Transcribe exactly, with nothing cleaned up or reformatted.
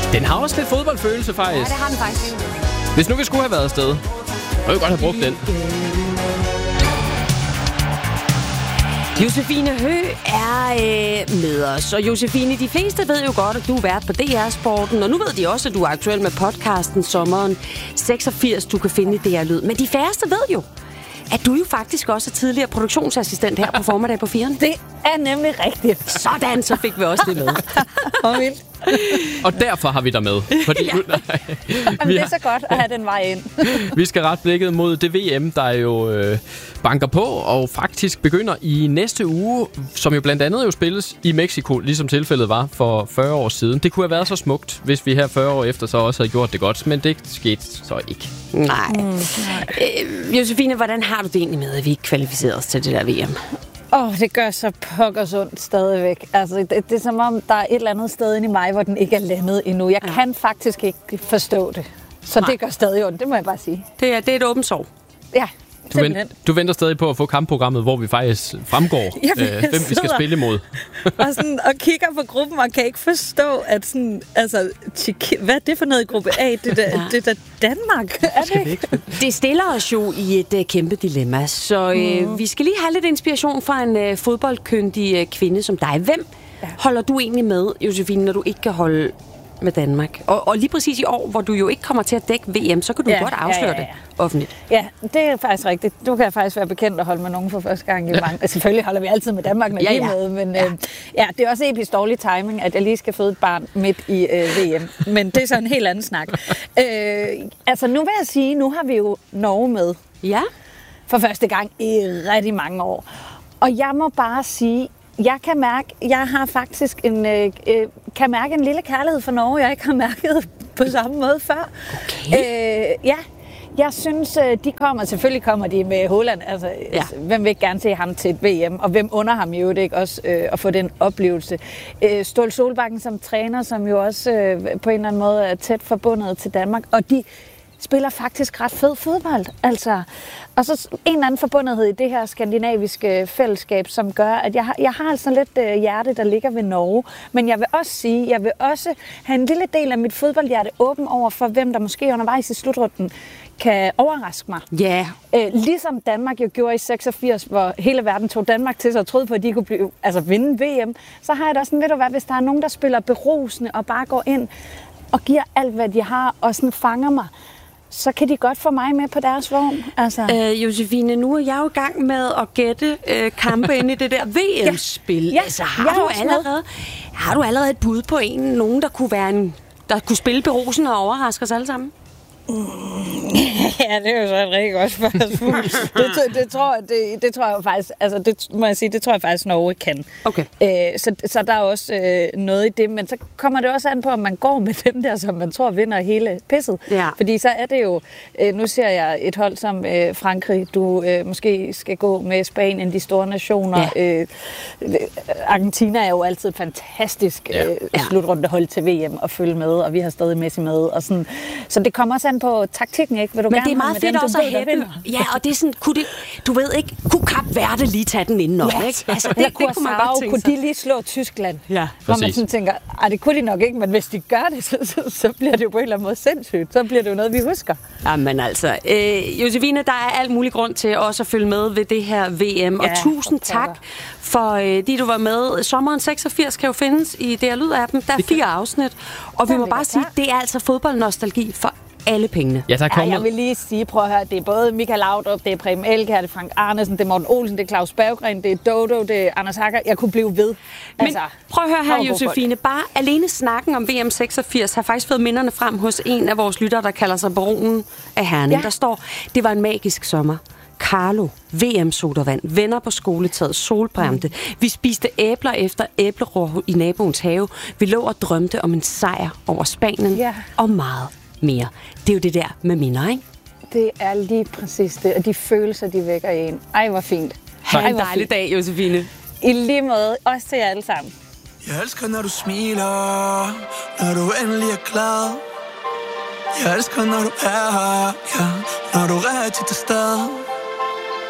Den har også lidt fodboldfølelse, faktisk. Ja, det har den faktisk. Hvis nu vi skulle have været afsted, så ville vi godt have brugt den. Josefine Høgh er øh, med os. Og Josefine, de fleste ved jo godt, at du er vært på D R-sporten. Og nu ved de også, at du er aktuel med podcasten Sommeren seksogfirs, du kan finde i D R-lyd. Men de færreste ved jo, at du jo faktisk også er tidligere produktionsassistent her på Formiddag på Firen. Det er nemlig rigtigt. Sådan, så fik vi også det med. Hvor vildt. Og derfor har vi dig med. Fordi, Ja. nej, Jamen, det er så godt at have den vej ind. vi skal rette blikket mod det V M, der jo øh, banker på og faktisk begynder i næste uge, som jo blandt andet jo spilles i Mexico, ligesom tilfældet var for fyrre år siden. Det kunne have været så smukt, hvis vi her fyrre år efter så også havde gjort det godt, men det skete så ikke. Nej. Mm, øh, Josefine, hvordan har du det egentlig med, at vi ikke kvalificerer os til det der V M? Åh, oh, det gør så pokkers ondt stadigvæk. Altså, det, det er som om, der er et eller andet sted inde i mig, hvor den ikke er landet endnu. Jeg ja. kan faktisk ikke forstå det. Så Nej. det gør stadig ondt, det må jeg bare sige. Det er, det er et åbent sår. Ja, Du, vent, du venter stadig på at få kampprogrammet, hvor vi faktisk fremgår, Jamen, øh, hvem vi skal spille imod. og, sådan, og kigger på gruppen og kan ikke forstå, at sådan, altså, Tjekki- hvad er det for noget i gruppe A? Det er ja. det er Danmark, er det ikke? Det stiller os jo i et uh, kæmpe dilemma, så uh, mm. vi skal lige have lidt inspiration fra en uh, fodboldkyndig uh, kvinde som dig. Hvem ja. holder du egentlig med, Josefine, når du ikke kan holde med Danmark? Og, og lige præcis i år, hvor du jo ikke kommer til at dække V M, så kan du ja, godt afsløre ja, ja, ja. det offentligt. Ja, det er faktisk rigtigt. Du kan faktisk være bekendt at holde med nogen for første gang i ja. mange. Selvfølgelig holder vi altid med Danmark, når ja, vi er med, men ja. Øh, ja, det er også episk dårlig timing, at jeg lige skal føde et barn midt i øh, V M. Men det er så en helt anden snak. øh, altså, nu vil jeg sige, nu har vi jo Norge med. Ja. For første gang i rigtig mange år. Og jeg må bare sige, jeg kan mærke, jeg har faktisk en, øh, kan mærke en lille kærlighed for Norge, jeg ikke har mærket på samme måde før. Okay. Øh, ja, jeg synes, de kommer, selvfølgelig kommer de med Haaland, altså ja. hvem vil ikke gerne se ham til et V M, og hvem under ham jo det ikke også øh, at få den oplevelse. Øh, Ståle Solbakken som træner, som jo også øh, på en eller anden måde er tæt forbundet til Danmark, og de spiller faktisk ret fed fodbold, altså. Og så en eller anden forbundethed i det her skandinaviske fællesskab, som gør, at jeg har, jeg har altså lidt øh, hjerte, der ligger ved Norge. Men jeg vil også sige, jeg vil også have en lille del af mit fodboldhjerte åben over for, hvem der måske undervejs i slutrunden kan overraske mig. Ja. Yeah. Øh, ligesom Danmark jo gjorde i seksogfirs, hvor hele verden tog Danmark til sig og troede på, at de kunne blive, altså vinde V M, så har jeg da sådan lidt at være, hvis der er nogen, der spiller berusende og bare går ind og giver alt, hvad de har, og sådan fanger mig, så kan de godt få mig med på deres vogn. Altså. Øh, Josefine, nu er jeg jo i gang med at gætte øh, kampe ind i det der V M-spil. Ja. Ja. Altså, har, du allerede, har du allerede et bud på en, nogen, der kunne være en, der kunne spille berusende og overraske os alle sammen? Mm. Ja, det er jo så et rigtig godt spørgsmål. det, det, tror, det, det tror jeg faktisk, altså det må jeg sige, det tror jeg faktisk Norge kan. Okay. Øh, så, så der er også øh, noget i det, men så kommer det også an på, om man går med dem der, som man tror vinder hele pisset. Ja. Fordi så er det jo, øh, nu ser jeg et hold som øh, Frankrig, du øh, måske skal gå med Spanien, de store nationer. Ja. Øh, Argentina er jo altid fantastisk øh, ja. slutrundehold til V M at følge med, og vi har stadig Messi med. Og sådan. Så det kommer også an på taktikken, ikke? Vil du Men gerne det er meget fedt dem, også at hæppe. Ja, og det er sådan, kunne det, du ved ikke, kunne Kap Verde lige tage den indenom, ja. ikke? Altså, det, det, det kunne man godt tænke kunne sig. de lige slå Tyskland? Ja, hvor man sådan tænker, ej, det kunne de nok ikke, men hvis de gør det, så, så, så bliver det jo på en eller anden måde sindssygt. Så bliver det jo noget, vi husker. Jamen altså, øh, Josefine, der er alt mulig grund til også at følge med ved det her V M, og ja, tusind tak for øh, de, du var med. Sommeren seksogfirs kan jo findes i D R Lyd-appen. Der er fire afsnit, og vi må bare sige, det er altså fodboldnostalgi for alle pengene. Ja, der kommer... ja, jeg vil lige sige, prøv at høre, det er både Michael Laudrup, det er Preben Elkjær, det er Frank Arnesen, det er Morten Olsen, det er Claus Berggren, det er Dodo, det er Anders Hacker. Jeg kunne blive ved. Altså, men prøv at høre her, Josefine. Bare alene snakken om V M seksogfirs har faktisk fået minderne frem hos en af vores lyttere, der kalder sig Baronen af Herning. Ja. Der står, det var en magisk sommer. Carlo, V M-sodavand, venner på skoletaget, solbrændte. Vi spiste æbler efter æblerår i naboens have. Vi lå og drømte om en sejr over Spanien ja. og meget mere. Det er jo det der med minder, ikke? Det er lige præcis det, og de følelser, de vækker i en. Ej, hvor fint. Ha' en dejlig dag, Josefine. I lige måde, også til jer alle sammen. Jeg elsker, når du smiler, når du endelig er glad. Jeg elsker, når du er her, ja, når du er rigtig til stede.